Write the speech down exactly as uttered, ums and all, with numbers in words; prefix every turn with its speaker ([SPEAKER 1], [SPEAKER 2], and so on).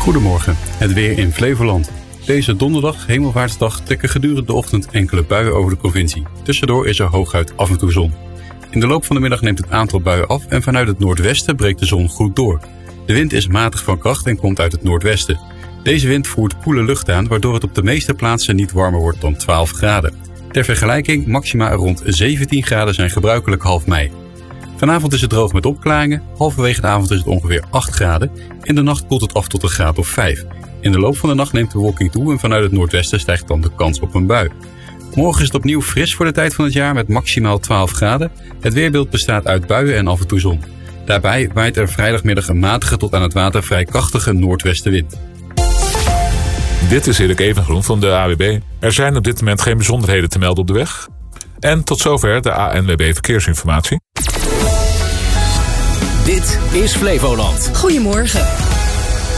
[SPEAKER 1] Goedemorgen, het weer in Flevoland. Deze donderdag, hemelvaartsdag, trekken gedurende de ochtend enkele buien over de provincie. Tussendoor is er hooguit af en toe zon. In de loop van de middag neemt het aantal buien af en vanuit het noordwesten breekt de zon goed door. De wind is matig van kracht en komt uit het noordwesten. Deze wind voert koele lucht aan, waardoor het op de meeste plaatsen niet warmer wordt dan twaalf graden. Ter vergelijking, maxima rond zeventien graden zijn gebruikelijk half mei. Vanavond is het droog met opklaringen, halverwege de avond is het ongeveer acht graden. In de nacht koelt het af tot een graad of vijf. In de loop van de nacht neemt de bewolking toe en vanuit het noordwesten stijgt dan de kans op een bui. Morgen is het opnieuw fris voor de tijd van het jaar met maximaal twaalf graden. Het weerbeeld bestaat uit buien en af en toe zon. Daarbij waait er vrijdagmiddag een matige tot aan het water vrij krachtige noordwestenwind.
[SPEAKER 2] Dit is Erik Evengroen van de A W B. Er zijn op dit moment geen bijzonderheden te melden op de weg. En tot zover de A N W B Verkeersinformatie.
[SPEAKER 3] Dit is Flevoland.
[SPEAKER 4] Goedemorgen.